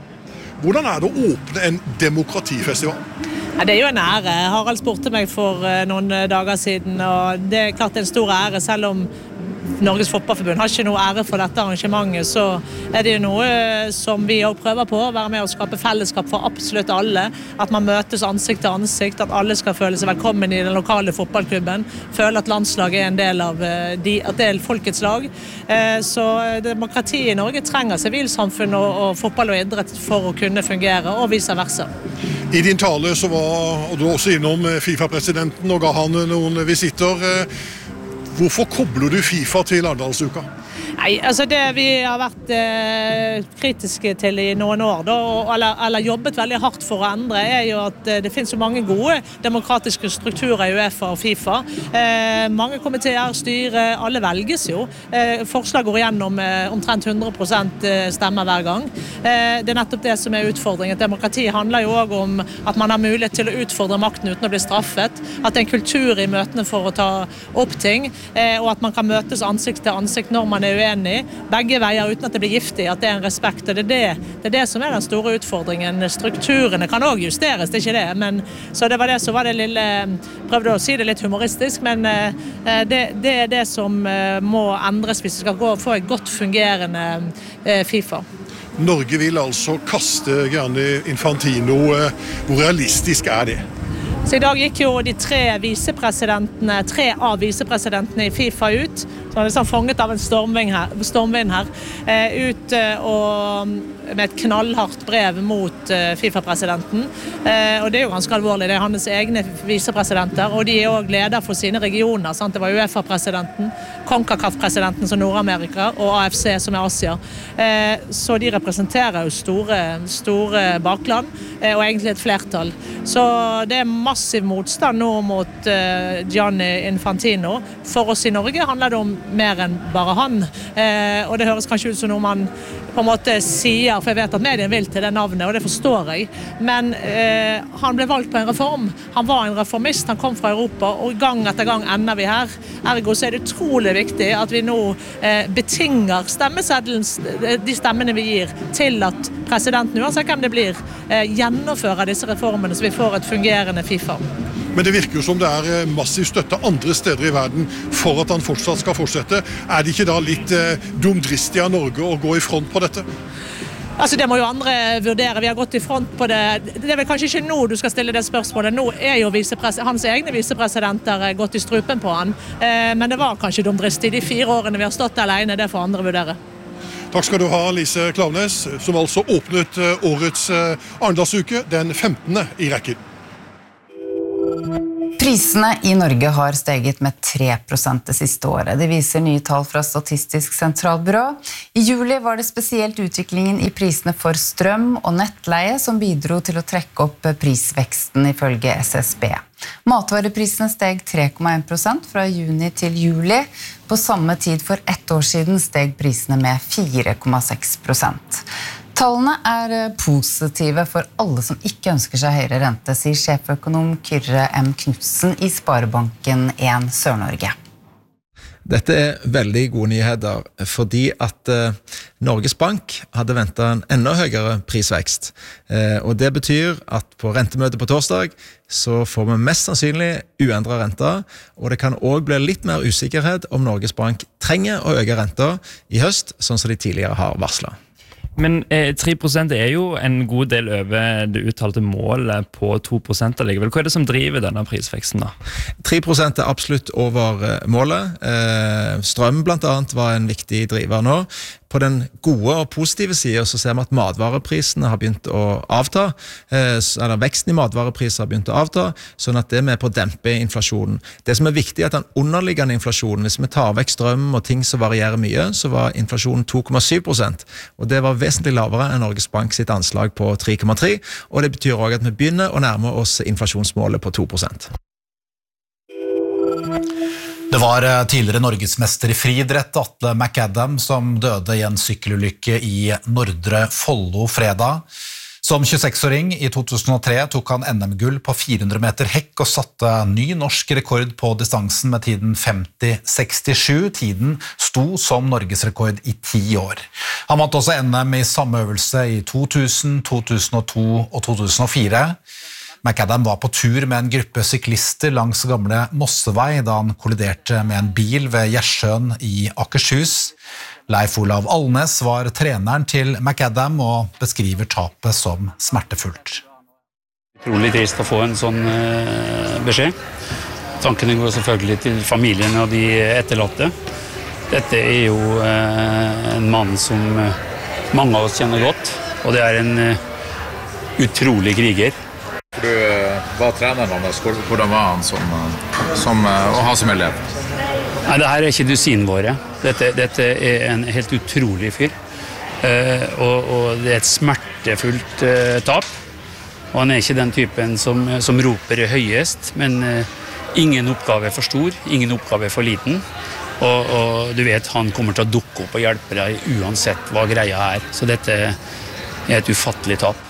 L: Hvordan er det å åpne en demokratifestival?
M: Ja, det er jo en ære. Harald spurte meg for noen dager siden, og det er klart det er en stor ære, selv om Norges Fotballforbund har ikke noe ære for dette arrangementet, så er det jo noe som vi også prøver på, å være med og skape fellesskap for absolutt alle, at man møtes ansikt til ansikt, at alle skal føle seg velkommen i den lokale fotballklubben, føle at landslaget er en del av de, at det er folkets lag. Så demokratiet i Norge trenger sivilsamfunn og, og fotball og idrett for å kunne fungere, og vice versa.
L: I din tale så var du også innom FIFA-presidenten og ga han noen visitter. Hvorfor kobler du FIFA til Arendalsuka?
M: Nei, altså det vi har vært eh, kritiske til i noen år, da, eller, eller jobbet veldig hardt for å endre, er jo at eh, det finnes jo mange gode demokratiske strukturer i UEFA og FIFA. Eh, mange komiteer, styre, alle velges jo. Eh, forslag går igjennom eh, omtrent hundre prosent stemmer hver gang. Eh, det er nettopp det som er utfordringen. Demokrati handler jo også om at man har mulighet til å utfordre makten uten å bli straffet, at det er en kultur i møtene for å ta opp ting, eh, og at man kan møtes ansikt til ansikt når man er uenig, begge veier uten at det blir giftig, at det er en respekt, og det er det, det er det som er den store utfordringen. Strukturene kan også justeres, det er ikke det, men så det var det, så var det lille, prøvde å si det litt humoristisk, men eh, det, det er det som eh, må endres hvis vi skal gå og få et godt fungerende eh, FIFA.
L: Norge vil altså kaste Gianni Infantino. Hvor realistisk er det?
M: Så i dag gikk jo de tre visepresidentene, tre av visepresidentene i FIFA ut, så er det sånn fanget av en stormvind her, stormvind her eh, ut eh, og med et knallhardt brev mot eh, FIFA-presidenten. Eh, og det er jo ganske alvorlig, det er hans egne visepresidenter, og de er også leder for sine regioner, sant? Det var UEFA-presidenten, CONCACAF-presidenten som Nord-Amerika, og A F C som er Asia. Eh, så de representerer jo store, store bakland, eh, og egentlig et flertall. Så det er massiv motstand nå mot eh, Gianni Infantino. For oss i Norge handler det om mer enn bare han. Eh, og det høres kanskje ut som noe man på en måte sier, for jeg vet at medien vil til det navnet, og det forstår jeg. Men eh, han ble valgt på en reform. Han var en reformist, han kom fra Europa, og gang etter gang ender vi her. Ergo så er det utrolig viktig at vi nå eh, betinger stemmeseddelen, de stemmene vi gir, til at presidenten, uansett hvem det blir, eh, gjennomfører disse reformene, så vi får et fungerende FIFA.
L: Men det virker jo som det er massiv støtte andre steder i verden for at han fortsatt skal fortsette. Er det ikke da litt eh, dumdristig av Norge å gå i front på dette?
M: Altså det må jo andre vurdere, vi har gått i front på det. Det er vel kanskje ikke nå du skal stille det spørsmålet, nå er jo hans egne visepresidenter gått i strupen på han, men det var kanskje dumdristig de fire årene vi har stått alene, det får andre vurdere.
L: Takk skal du ha, Lise Klaveness, som altså åpnet årets Arendalsuke den femtende i rekken.
B: Prisene i Norge har steget med tre prosent det siste året. Det viser nye tall fra Statistisk sentralbyrå. I juli var det spesielt utviklingen i prisene for strøm og nettleie som bidro til å trekke opp prisveksten ifølge S S B. Matvareprisene steg tre komma en prosent fra juni til juli. På samme tid for ett år siden steg prisene med fire komma seks prosent. Tallene er positive for alle som ikke ønsker seg høyere rente, sier sjeføkonom Kyrre M. Knudsen i Sparebanken en Sør-Norge.
N: Dette er veldig gode nyheter, fordi at eh, Norges Bank hadde ventet en enda høyere prisvekst. Eh, og det betyr at på rentemøtet på torsdag så får vi mest sannsynlig uendret renter, og det kan også bli litt mer usikkerhet om Norges Bank trenger å øke renter i høst, sånn som de tidligere har varslet.
O: Men eh, tre prosent er jo en god del over det uttalte målet på to prosent allikevel. Hva er det som driver denne prisveksten da?
N: tre prosent er absolutt over målet. Eh, strøm blant annet var en viktig driver nå. På den gode og positive siden så ser vi at matvareprisene har begynt å avta, eh, eller veksten i matvarepriser har begynt å avta, sånn at det er med på å dempe inflasjonen. Det som er viktig er at den underliggende inflasjonen, hvis vi tar vekk strøm og ting som varierer mye, så var inflasjonen to komma syv prosent, og det var vesentlig lavere enn Norges Bank sitt anslag på tre komma tre, og det betyr også at vi begynner å nærme oss inflasjonsmålet på to prosent.
C: Det var tidligere norgesmester i friidrett Atle McAdam som døde i en sykkelulykke i Nordre Follo fredag. Som tjueseks-åring i to tusen og tre tok han N M-gull på fire hundre meter hekk og satte ny norsk rekord på distansen med tiden femti sekstisju. Tiden sto som norgesrekord i ti år. Han vant også N M i samme øvelse i to tusen, to tusen og to og to tusen og fire. McAdam var på tur med en gruppe syklister langs gamle Mossevei da han kolliderte med en bil ved Gjersjøen i Akershus. Leif Olav Alnes var treneren til McAdam og beskriver tapet som smertefullt.
S: Utrolig trist å få en sånn uh, beskjed. Tankene går selvfølgelig til familien og de etterlatte. Dette er jo uh, en mann som uh, mange av oss kjenner godt, og det er en uh, utrolig kriger.
T: Du var treneren hans, hvordan var han som, som, å ha som elev?
S: Nei, det her er ikke dusinen våre. Dette, dette er en helt utrolig fyr, uh, og, og det er et smertefullt uh, tap. Og han er ikke den typen som, som roper høyest, men uh, ingen oppgave er for stor, ingen oppgave er for liten. Og, og du vet, han kommer til å dukke opp og hjelpe deg uansett hva greia er. Så dette er et ufattelig tap.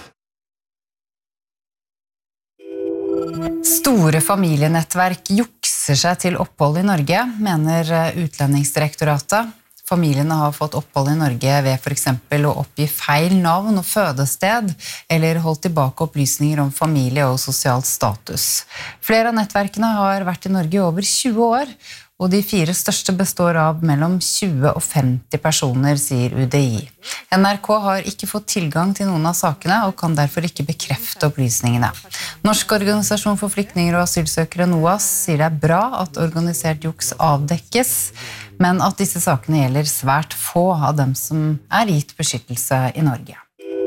B: Store familienettverk jukser seg til opphold i Norge, mener Utlendingsdirektoratet. Familiene har fått opphold i Norge ved for eksempel å oppgi feil navn og fødested, eller holdt tilbake opplysninger om familie og sosial status. Flere av nettverkene har vært i Norge i over tjue år, og de fire største består av mellom tjue og femti personer, sier U D I. N R K har ikke fått tilgang til noen av sakene, og kan derfor ikke bekrefte opplysningene. Norsk organisasjon for flyktninger og asylsøkere NOAS sier det er bra at organisert juks avdekkes, men at disse sakene gjelder svært få av dem som er gitt beskyttelse i Norge.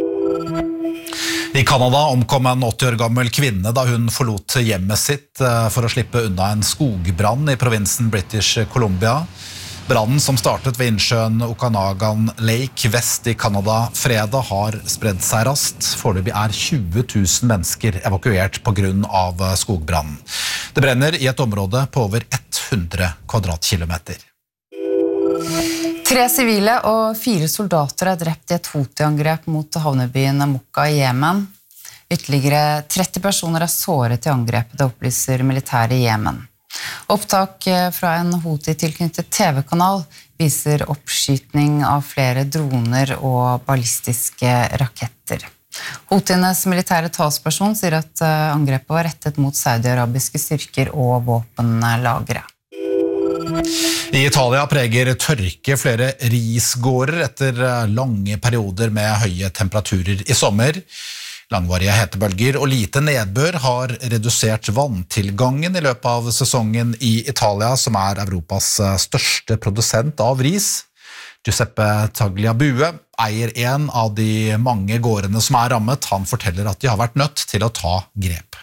C: I Kanada omkom en åtti år gammel kvinne da hun forlot hjemmet sitt for å slippe unna en skogbrann i provinsen British Columbia. Brannen som startet ved innsjøen Okanagan Lake vest i Kanada fredag har spredd seg raskt. Foreløpig er tjue tusen mennesker evakuert på grunn av skogbrannen. Det brenner i et område på over hundre kvadratkilometer.
B: Tre sivile og fire soldater er drept i et Houthi-angrep mot havnebyen Mokka i Jemen. Ytterligere tretti personer er såret i angrepet, det opplyser militæret i Jemen. Opptak fra en Houthi-tilknyttet T V-kanal viser oppskytning av flere droner og ballistiske raketter. Houthienes militære talsperson sier at angrepet var rettet mot saudi-arabiske styrker og våpenlagre.
C: I Italia preger tørke flere risgårder etter lange perioder med høye temperaturer i sommer. Langvarige hetebølger og lite nedbør har redusert vanntilgangen i løpet av sesongen i Italia, som er Europas største produsent av ris. Giuseppe Tagliabue eier en av de mange gårdene som er rammet. Han forteller at de har vært nødt til å ta grep.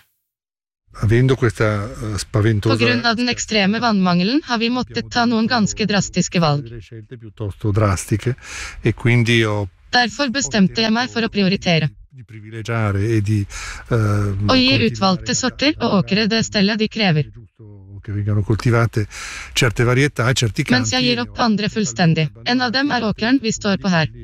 U: På grunn av den ekstreme vannmangelen har vi måttet ta noen ganske drastiske valg. Derfor bestemte jeg meg for å prioritere. Å gi utvalgte sorter og åkre det stellet de krever. Mens jeg gir opp andre fullstendig. En av dem er åkeren vi står på her.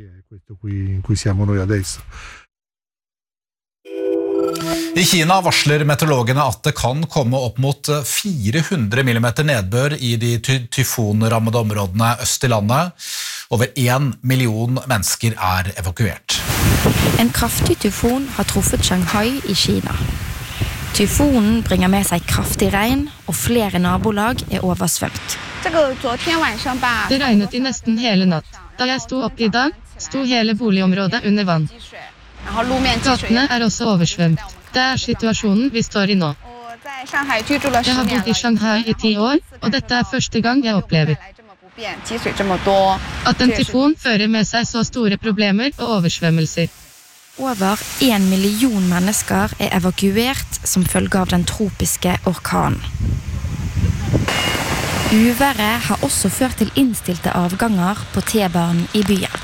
C: I Kina varsler meteorologene at det kan komme opp mot fire hundre millimeter nedbør i de ty- tyfonrammede områdene øst i landet. Over en million mennesker er evakuert.
A: En kraftig tyfon har truffet Shanghai i Kina. Tyfonen bringer med seg kraftig regn, og flere nabolag er oversvømt.
U: Det regnet i nesten hele natt. Da jeg sto opp i dag, sto hele boligområdet under vann. Gatene er også oversvømt. Det er situasjonen vi står i nå. Jeg har bodd i Shanghai i ti år, og dette er første gang jeg opplever at en tyfon fører med seg så store problemer og oversvømmelser.
A: Over en million mennesker er evakuert som følge av den tropiske orkanen. Uværet har også ført til innstilte avganger på T-banen i byen.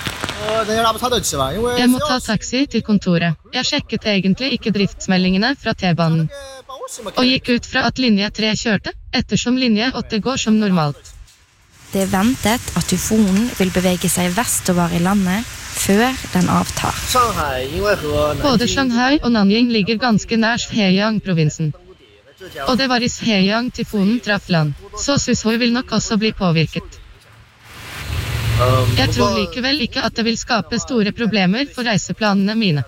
U: Jeg må ta taxi til kontoret. Jeg sjekket egentlig ikke driftsmeldingene fra T-banen. Og gikk ut fra at linje tre kjørte, ettersom linje åtte går som normalt.
A: Det er ventet at tyfonen vil bevege seg vestover i landet før den avtar.
U: Både Shanghai og Nanjing ligger ganske nær Zhejiang-provinsen. Og det var i Zhejiang tyfonen traff land, så Sushoi vil nok også bli påvirket. Jeg tror likevel ikke at det vil skape store problemer for reiseplanene mine.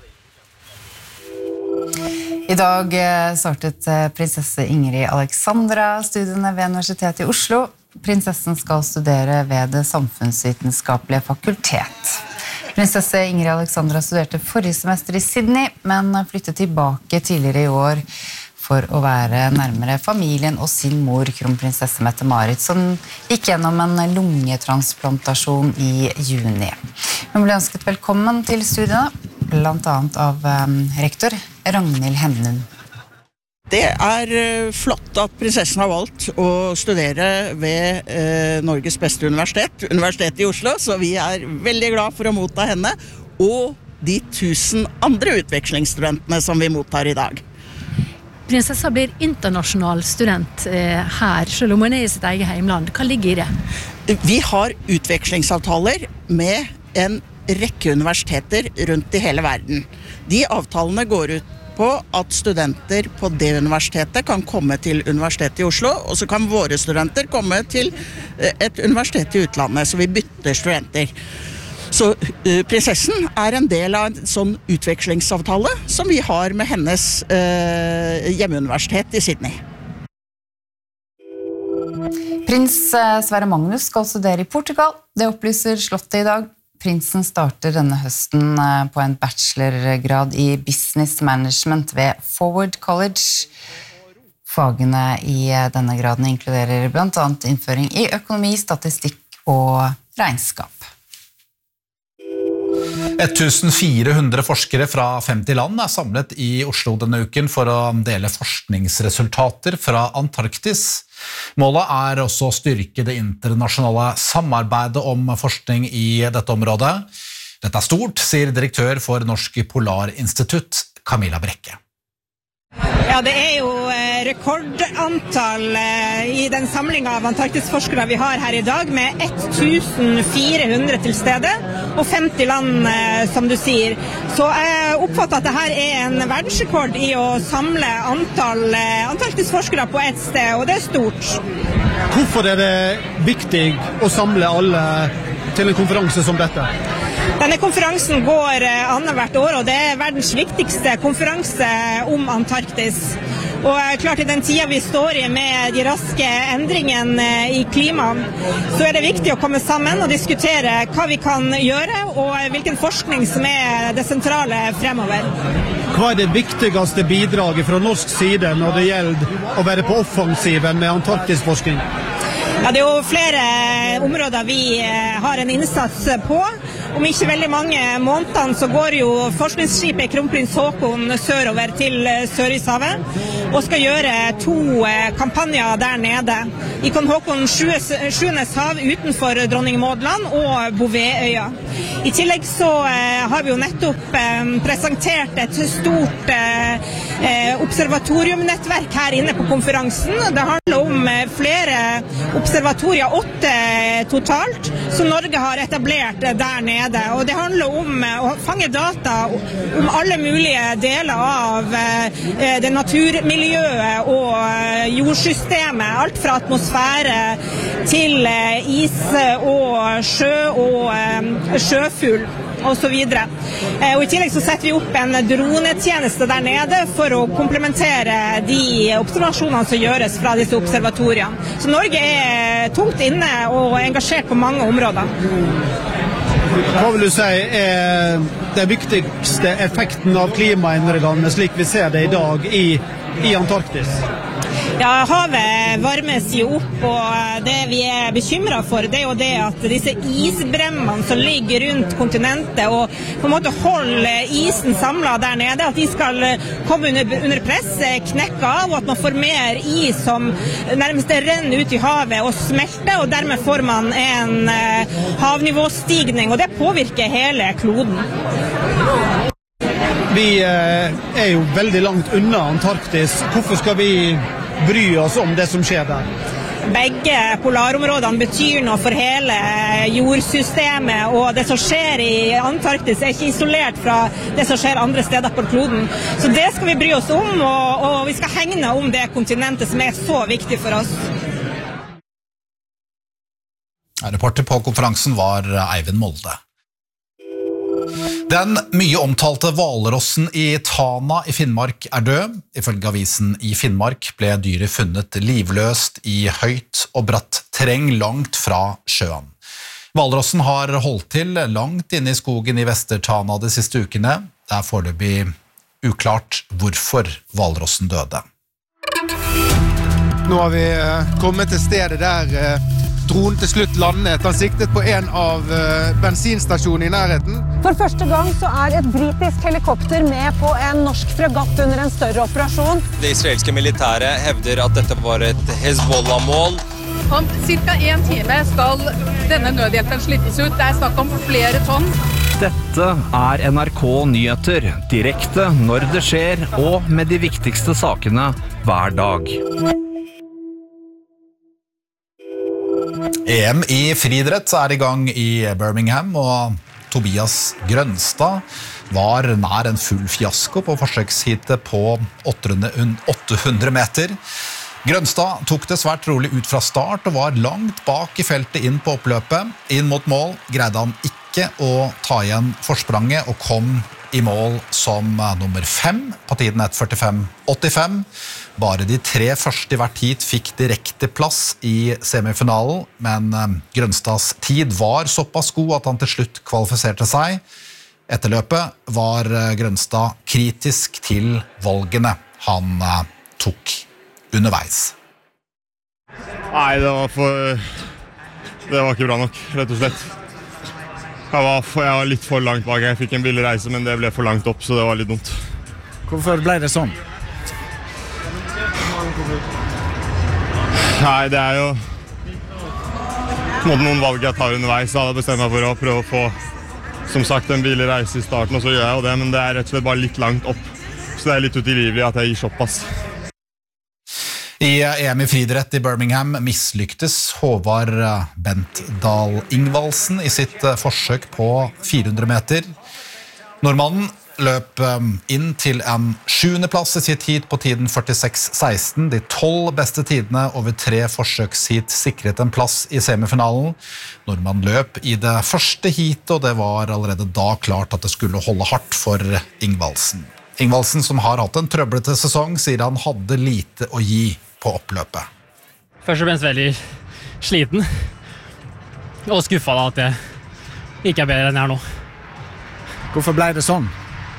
B: I dag startet prinsesse Ingrid Alexandra studiene ved Universitetet i Oslo. Prinsessen skal studere ved det samfunnsvitenskapelige fakultet. Prinsesse Ingrid Alexandra studerte forrige semester i Sydney, men flyttet tilbake tidligere i år for å være nærmere familien og sin mor, kronprinsesse Mette-Marit, som gikk gjennom en lungetransplantasjon i juni. Hun ble ønsket velkommen til studiene, blant annet av um, rektor Ragnhild Hemnum.
W: Det er flott at prinsessen har valgt å studere ved eh, Norges beste universitet, Universitetet i Oslo, så vi er veldig glad for å motta henne, og de tusen andre utvekslingsstudentene som vi mottar i dag.
X: Prinsessa blir internasjonal student eh, her, selv om hun er i sitt eget heimland. Hva ligger i det?
W: Vi har utvekslingsavtaler med en rekke universiteter rundt i hele verden. De avtalene går ut på at studenter på det universitetet kan komme til Universitetet i Oslo, og så kan våre studenter komme til et universitet i utlandet, så vi bytter studenter. Så uh, prinsessen er en del av en sånn utvekslingsavtale som vi har med hennes uh, hjemmeuniversitet i Sydney.
B: Prins Sverre Magnus skal studere i Portugal. Det opplyser Slottet i dag. Prinsen starter denne høsten på en bachelorgrad i business management ved Forward College. Fagene i denne graden inkluderer blant annet innføring i økonomi, statistikk og regnskap.
C: fjorten hundre forskere fra femti land er samlet i Oslo denne uken for å dele forskningsresultater fra Antarktis. Målet er også å styrke det internasjonale samarbeidet om forskning i dette området. Dette er stort, sier direktør for Norsk Polarinstitutt, Camilla Brekke.
D: Ja, det er jo rekordantall i den samlingen av Antarktis-forskere vi har her i dag, med fjorten hundre til stede, og femti land, som du sier. Så jeg oppfatter at dette er en verdensrekord i å samle antall Antarktis-forskere på et sted, og det er stort.
E: Hvorfor er det viktig å samle alle til en konferanse som dette?
D: Denne konferansen går annethvert år, og det er verdens viktigste konferanse om Antarktis. Og klart i den tiden vi står i med de raske endringene i klimaet, så er det viktig å komme sammen og diskutere hva vi kan gjøre, og hvilken forskning som er det sentrale fremover.
E: Hva er det viktigste bidraget fra norsk side når det gjelder å være på offensiven med antarktisforskning?
D: Ja, det er jo flere områder vi har en innsats på. Om ikke veldig mange månedene så går jo forskningsskipet Kronprins Haakon sørover til Sørishavet og skal gjøre to kampanjer der nede. I Kong Haakon sjuendes hav utenfor Dronning Maudland og Bouvetøya. I tillegg så har vi jo nettopp presentert et stort observatoriumnettverk her inne på konferansen. Det handler om flere observatorier, åtte totalt, som Norge har etablert der nede. Og det handler om å fange data om alle mulige deler av det naturmiljøet og jordsystemet. Alt fra atmosfære til is og sjø og sjøfugl og så videre. Og i tillegg så setter vi opp en dronetjeneste der nede for å komplementere de observasjonene som gjøres fra disse observatoriene. Så Norge er tungt inne og engasjert på mange områder.
E: Hva vil du si er den viktigste effekten av klimaendringene slik vi ser det i dag i, i Antarktis?
D: Ja, havet varmes jo opp, og det vi er bekymret for, det er jo det at disse isbremmene som ligger rundt kontinentet og på en måte holder isen samlet der nede, at de skal komme under, under press, knekke av, og at man får mer is som nærmest renner ut i havet og smelter, og dermed får man en havnivåstigning, og det påvirker hele kloden.
E: Vi er jo veldig langt unna Antarktis. Hvorfor skal vi bry oss om det som skjer der?
D: Begge polarområdene betyr noe for hele jordsystemet, og det som skjer i Antarktis er ikke isolert fra det som skjer andre steder på kloden. Så det skal vi bry oss om, og, og vi skal hegne om det kontinentet som er så viktig for oss.
C: Reporter på konferansen var Eivind Molde. Den mye omtalte hvalrossen i Tana i Finnmark er død. Ifølge avisen i Finnmark ble dyret funnet livløst i høyt og bratt terreng langt fra sjøen. Hvalrossen har holdt til langt inne i skogen i Vester-Tana de siste ukene. Det er foreløpig uklart hvorfor hvalrossen døde.
F: Nå har vi kommet til stedet der dronen til slutt landet. Han siktet på en av bensinstasjonene i nærheten.
G: For første gang så er et britisk helikopter med på en norsk fregatt under en større operasjon.
H: Det israelske militæret hevder at dette var et Hezbollah-mål.
I: Om cirka en time skal denne nødhjelpen slippes ut. Det er snakk om flere tonn.
Y: Dette er N R K Nyheter, direkte når det skjer, og med de viktigste sakene hver dag.
C: E M i friidrett er i gang i Birmingham, og Tobias Grønstad var nær en full fiasko på forsøksheatet på åtte hundre meter. Grønstad tok det svært rolig ut fra start og var langt bak i feltet inn på oppløpet. Inn mot mål greide han ikke å ta igjen forspranget og kom i mål som nummer fem på tiden ett førtifem åttifem. Bare de tre første i hvert heat fikk direkte plass i semifinalen, men Grønstads tid var såpass god at han til slutt kvalifiserte seg. Etter løpet var Grønstad kritisk til valgene han tok underveis.
J: Nei, det var for... Det var ikke bra nok, rett og slett. Jeg var, for, jeg var litt for langt bak. Jeg fikk en billig reise, men det ble for langt opp, så det var litt dumt.
P: Hvorfor ble det sånn?
J: Nei, det er jo måte noen valg jeg tar underveis. Så hadde jeg bestemt meg for å prøve å få, som sagt, en billig reise i starten, og så gjør jeg jo det, men det er rett og slett bare litt langt opp. Så det er litt utilgivelig at jeg gir såpass.
C: I E M i friidrett i Birmingham mislyktes Håvard Bentdal Ingvaldsen i sitt forsøk på fire hundre meter. Nordmannen løp inn til en sjuende plass i sitt heat på tiden førtiseks seksten. De tolv beste tidene over tre forsøksheat sikret en plass i semifinalen. Nordmannen løp i det første heatet, og det var allerede da klart at det skulle holde hardt for Ingvaldsen. Ingvaldsen, som har hatt en trøblete sesong, sier han hadde lite å gi på oppløpet.
K: Først og fremst veldig sliten, og skuffet da at jeg ikke er bedre enn jeg er nå.
P: Hvorfor ble det sånn?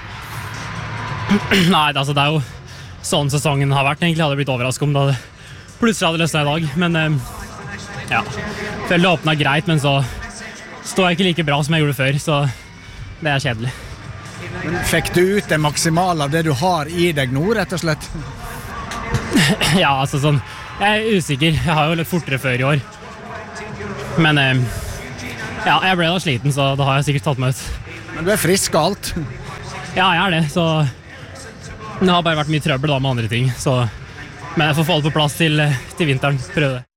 K: Nei, altså det er jo sånn sesongen har vært. Egentlig hadde jeg blitt overrasket om det hadde plutselig hadde løsnet i dag, men ja, følte det åpnet greit, men så står jeg ikke like bra som jeg gjorde før, så det er kjedelig.
P: Men fikk du ut det maksimale av det du har i deg nå, rett og slett?
K: Ja, altså sånn, jeg er usikker. Jeg har jo litt fortere før i år. Men ja, jeg ble da sliten, så da har jeg sikkert tatt meg ut.
P: Men du er frisk og alt?
K: Ja, jeg er det, så det har bare vært mye trøbbel da med andre ting. Så, men jeg får få det på plass til, til vinteren, prøve det.